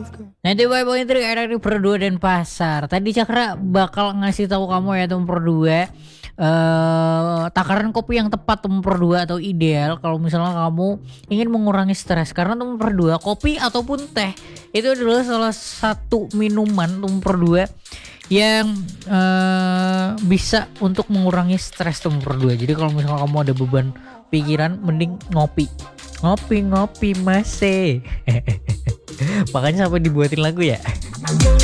Nah itu poin trik ada di per 2 dan pasar. Tadi Cakra bakal ngasih tahu kamu ya tuh per 2 takaran kopi yang tepat tuh per 2 atau ideal kalau misalnya kamu ingin mengurangi stres. Karena tuh per 2 kopi ataupun teh itu adalah salah satu minuman tuh per 2 yang bisa untuk mengurangi stres tuh per 2. Jadi kalau misalnya kamu ada beban pikiran mending ngopi masih. Makanya sampai dibuatin lagu ya.